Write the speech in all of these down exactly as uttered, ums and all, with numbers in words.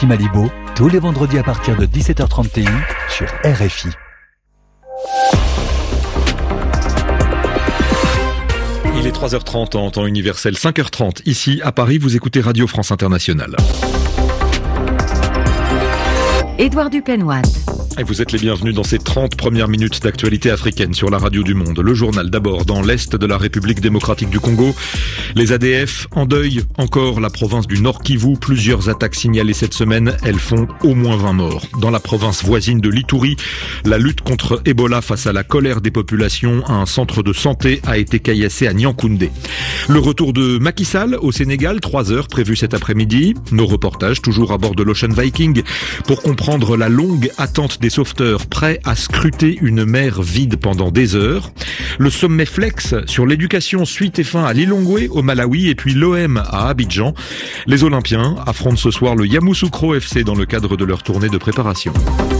Malibo, tous les vendredis à partir de dix-sept heures trente T U sur R F I. Il est trois heures trente en temps universel, cinq heures trente. Ici, à Paris, vous écoutez Radio France Internationale. Édouard Dupenoise. Et vous êtes les bienvenus dans ces trente premières minutes d'actualité africaine sur la radio du monde. Le journal d'abord dans l'est de la République démocratique du Congo. Les A D F en deuil encore la province du Nord Kivu. Plusieurs attaques signalées cette semaine. Elles font au moins vingt morts. Dans la province voisine de l'Ituri, la lutte contre Ebola face à la colère des populations, un centre de santé a été caillassé à Niankoundé. Le retour de Macky Sall au Sénégal, trois heures prévues cet après-midi. Nos reportages toujours à bord de l'Ocean Viking pour comprendre la longue attente des sauveteurs prêts à scruter une mer vide pendant des heures. Le sommet Flex sur l'éducation suite et fin à Lilongwe au Malawi et puis l'O M à Abidjan. Les Olympiens affrontent ce soir le Yamoussoukro F C dans le cadre de leur tournée de préparation.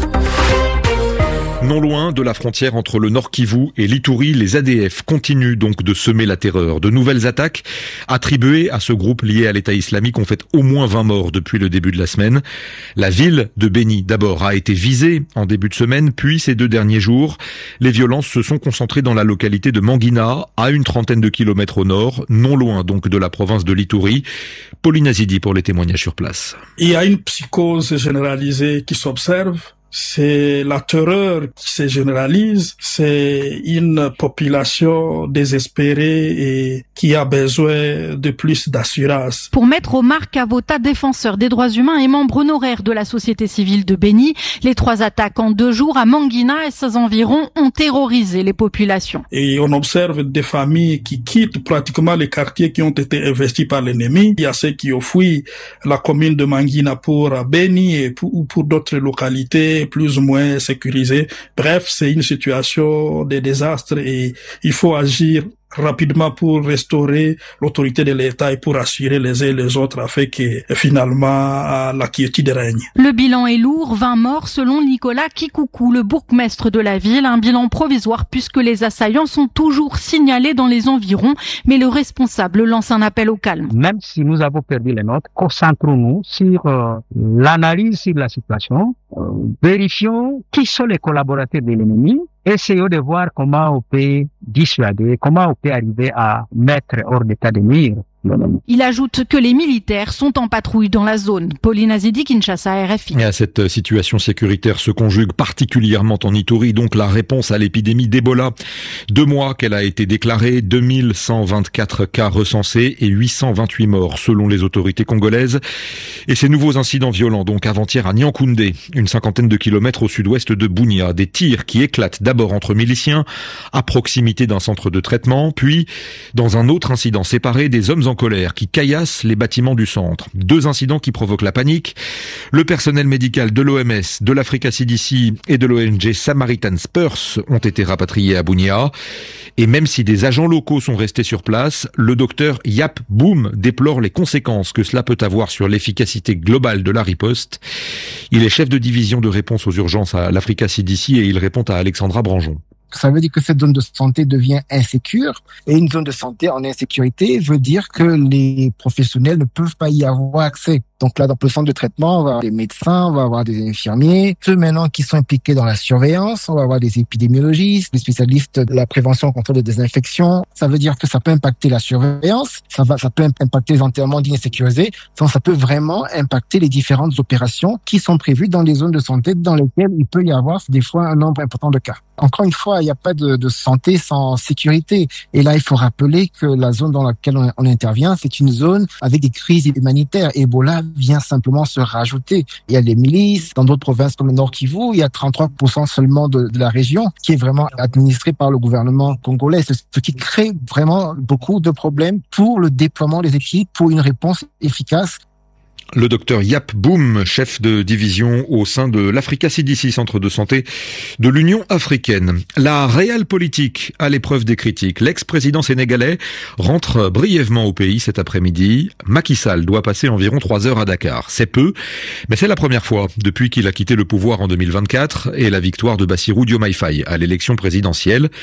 Non loin de la frontière entre le Nord Kivu et l'Ituri, les A D F continuent donc de semer la terreur. De nouvelles attaques attribuées à ce groupe lié à l'État islamique ont fait au moins vingt morts depuis le début de la semaine. La ville de Beni, d'abord, a été visée en début de semaine, puis ces deux derniers jours, les violences se sont concentrées dans la localité de Mangina, à une trentaine de kilomètres au nord, non loin donc de la province de l'Ituri. Pauline Azidi pour les témoignages sur place. Il y a une psychose généralisée qui s'observe. C'est la terreur qui se généralise, c'est une population désespérée et qui a besoin de plus d'assurance. Pour Maître Omar Kavota, défenseur des droits humains et membre honoraire de la société civile de Beni, les trois attaques en deux jours à Mangina et ses environs ont terrorisé les populations. Et on observe des familles qui quittent pratiquement les quartiers qui ont été investis par l'ennemi. Il y a ceux qui ont fui la commune de Mangina pour Beni et pour, ou pour d'autres localités plus ou moins sécurisé. Bref, c'est une situation de désastre et il faut agir rapidement pour restaurer l'autorité de l'État et pour assurer les uns et les autres afin que finalement la quiétude règne. Le bilan est lourd, vingt morts selon Nicolas Kikoukou, le bourgmestre de la ville, un bilan provisoire puisque les assaillants sont toujours signalés dans les environs, mais le responsable lance un appel au calme. Même si nous avons perdu les nôtres, concentrons-nous sur euh, l'analyse sur la situation, euh, vérifions qui sont les collaborateurs de l'ennemi, essayons de voir comment on peut dissuader, comment on peut arriver à mettre hors d'état de nuire. Il ajoute que les militaires sont en patrouille dans la zone. Pauline Azidi, Kinshasa, R F I. Et à cette situation sécuritaire se conjugue particulièrement en Ituri, donc la réponse à l'épidémie d'Ebola. Deux mois qu'elle a été déclarée, deux mille cent vingt-quatre cas recensés et huit cent vingt-huit morts selon les autorités congolaises. Et ces nouveaux incidents violents, donc avant-hier à Niankoundé, une cinquantaine de kilomètres au sud-ouest de Bunia, des tirs qui éclatent d'abord entre miliciens à proximité d'un centre de traitement, puis dans un autre incident séparé, des hommes en colère qui caillassent les bâtiments du centre. Deux incidents qui provoquent la panique. Le personnel médical de l'O M S, de l'Africa C D C et de l'O N G Samaritan Spurs ont été rapatriés à Bunia. Et même si des agents locaux sont restés sur place, le docteur Yap Boum déplore les conséquences que cela peut avoir sur l'efficacité globale de la riposte. Il est chef de division de réponse aux urgences à l'Africa C D C et il répond à Alexandra Branjon. Ça veut dire que cette zone de santé devient insécure. Et une zone de santé en insécurité veut dire que les professionnels ne peuvent pas y avoir accès. Donc là, dans le centre de traitement, on va avoir des médecins, on va avoir des infirmiers, ceux maintenant qui sont impliqués dans la surveillance, on va avoir des épidémiologistes, des spécialistes de la prévention et contrôle des désinfections. Ça veut dire que ça peut impacter la surveillance, ça va, ça peut impacter les enterrements dits insécurisés, ça peut vraiment impacter les différentes opérations qui sont prévues dans les zones de santé dans lesquelles il peut y avoir des fois un nombre important de cas. Encore une fois, il n'y a pas de, de santé sans sécurité. Et là, il faut rappeler que la zone dans laquelle on, on intervient, c'est une zone avec des crises humanitaires. Ebola vient simplement se rajouter. Il y a les milices dans d'autres provinces comme le Nord Kivu. Il y a trente-trois pour cent seulement de, de la région qui est vraiment administrée par le gouvernement congolais. C'est ce qui crée vraiment beaucoup de problèmes pour le déploiement des équipes, pour une réponse efficace. Le docteur Yap Boum, chef de division au sein de l'Africa C D C, centre de santé de l'Union africaine. La réelle politique à l'épreuve des critiques. L'ex-président sénégalais rentre brièvement au pays cet après-midi. Macky Sall doit passer environ trois heures à Dakar. C'est peu, mais c'est la première fois depuis qu'il a quitté le pouvoir en deux mille vingt-quatre et la victoire de Bassirou Diomaye Faye à l'élection présidentielle.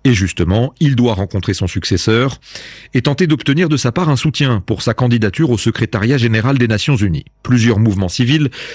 Et justement, il doit rencontrer son successeur et tenter d'obtenir de sa part un soutien pour sa candidature au secrétariat général des Nations Unies. Plusieurs mouvements civils